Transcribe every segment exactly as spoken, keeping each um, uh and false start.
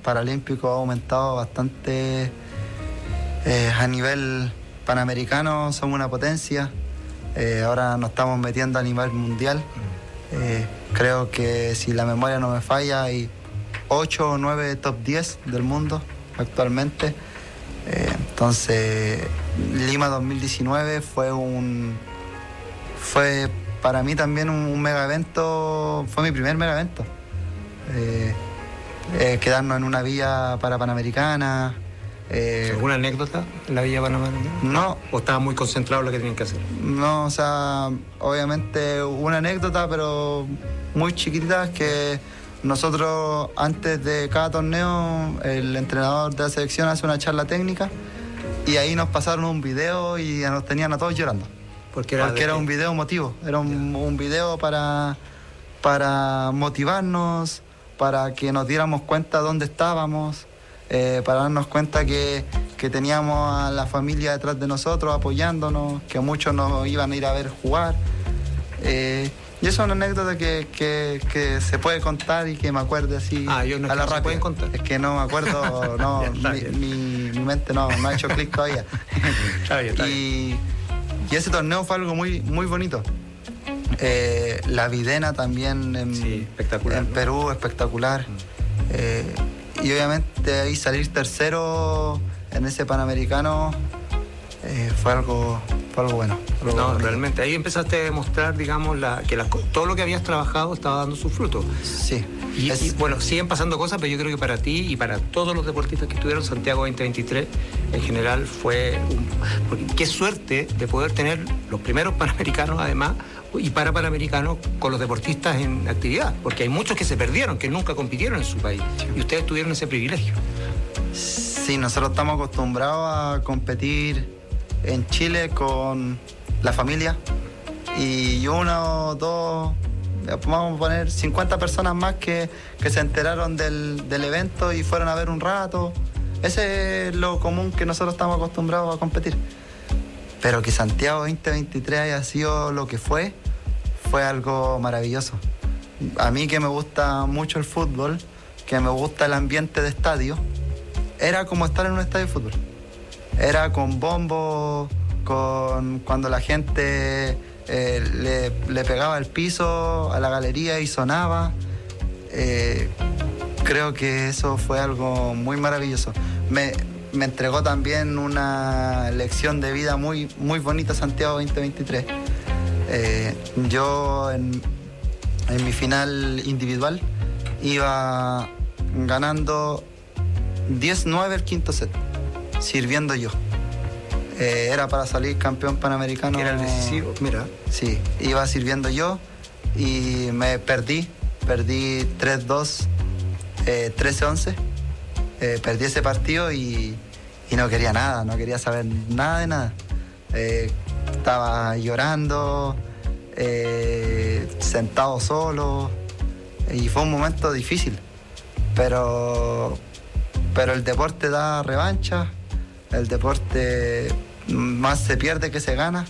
paralímpico ha aumentado bastante. Eh, a nivel panamericano somos una potencia. Eh, ahora nos estamos metiendo a nivel mundial. Eh, creo que si la memoria no me falla, hay ocho o nueve top diez del mundo actualmente. Eh, entonces, Lima dos mil diecinueve fue un... Fue para mí también un, un mega evento, fue mi primer mega evento. Eh, eh, quedarnos en una villa para Panamericana. Eh, ¿Alguna anécdota en la villa Panamericana? No. ¿O estaba muy concentrado en lo que tenían que hacer? No, o sea, obviamente una anécdota, pero muy chiquitita, que nosotros antes de cada torneo el entrenador de la selección hace una charla técnica y ahí nos pasaron un video y nos tenían a todos llorando. Porque era, Porque era un video emotivo, era un, un video para, para motivarnos, para que nos diéramos cuenta dónde estábamos, eh, para darnos cuenta que, que teníamos a la familia detrás de nosotros apoyándonos, que muchos nos iban a ir a ver jugar. Eh, y eso es una anécdota que, que, que se puede contar y que me acuerde así ah, yo no a la rápida. ¿Pueden contar? Es que no me acuerdo, no, mi, mi, mi mente no, no ha hecho clic todavía. Está bien, está y, bien. Y ese torneo fue algo muy, muy bonito. Eh, la Videna también en, sí, espectacular, en ¿no? Perú, espectacular. Mm. Eh, y obviamente ahí salir tercero en ese Panamericano eh, fue algo, fue algo bueno. Algo no, bonito. Realmente. Ahí empezaste a demostrar, digamos, la, que las, todo lo que habías trabajado estaba dando sus frutos. Sí. Y, es... y bueno, siguen pasando cosas, pero yo creo que para ti y para todos los deportistas que estuvieron, Santiago veinte veintitrés en general fue un... Porque qué suerte de poder tener los primeros Panamericanos, además, y para Panamericanos con los deportistas en actividad, porque hay muchos que se perdieron, que nunca compitieron en su país, y ustedes tuvieron ese privilegio. Sí, nosotros estamos acostumbrados a competir en Chile con la familia y uno, dos... vamos a poner cincuenta personas más que, que se enteraron del, del evento y fueron a ver un rato. Ese es lo común que nosotros estamos acostumbrados a competir. Pero que Santiago veinte veintitrés haya sido lo que fue, fue algo maravilloso. A mí, que me gusta mucho el fútbol, que me gusta el ambiente de estadio, era como estar en un estadio de fútbol. Era con bombo, con cuando la gente... Eh, le, le pegaba el piso a la galería y sonaba. Eh, creo que eso fue algo muy maravilloso. Me, me entregó también una lección de vida muy, muy bonita Santiago veinte veintitrés. Eh, yo en, en mi final individual iba ganando diez nueve el quinto set, sirviendo yo. Eh, era para salir campeón panamericano. Era el decisivo, mira. Sí, iba sirviendo yo y me perdí. Perdí tres dos, eh, trece once. Eh, perdí ese partido y, y no quería nada, no quería saber nada de nada. Eh, estaba llorando, eh, sentado solo, y fue un momento difícil. Pero, pero el deporte da revancha. El deporte más se pierde que se gana.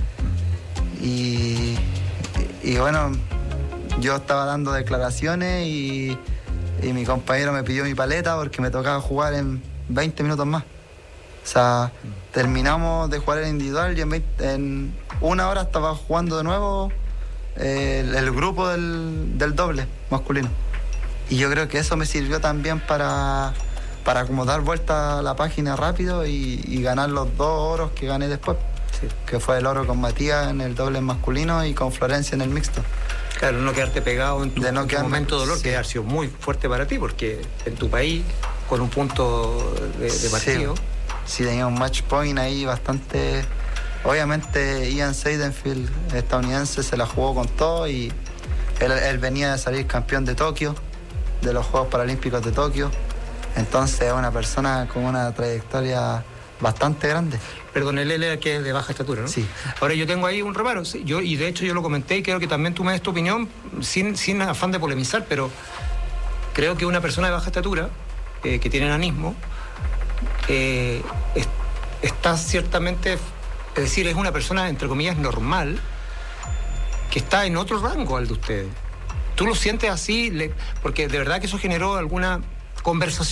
Y, y bueno, yo estaba dando declaraciones y, y mi compañero me pidió mi paleta porque me tocaba jugar en veinte minutos más. O sea, terminamos de jugar el individual y en, veinte, en una hora estaba jugando de nuevo eh, el, el grupo del, del doble masculino. Y yo creo que eso me sirvió también para... para como dar vuelta a la página rápido y, y ganar los dos oros que gané después, sí. Que fue el oro con Matías en el doble masculino y con Florencia en el mixto. Claro, no quedarte pegado en tu, de no en tu quedarme, momento de dolor, sí. Que ha sido muy fuerte para ti, porque en tu país, con un punto de, de partido... Sí, sí, tenía un match point ahí bastante... Obviamente Ian Seidenfield, estadounidense, se la jugó con todo y él, él venía de salir campeón de Tokio, de los Juegos Paralímpicos de Tokio. Entonces es una persona con una trayectoria bastante grande. Perdón, él es que es de baja estatura, ¿no? Sí. Ahora yo tengo ahí un reparo, sí, yo, y de hecho yo lo comenté y creo que también tú me des tu opinión, sin, sin afán de polemizar, pero creo que una persona de baja estatura, eh, que tiene enanismo, eh, es, está ciertamente, es decir, es una persona, entre comillas, normal, que está en otro rango al de ustedes. ¿Tú lo sientes así? Le, porque de verdad que eso generó alguna conversación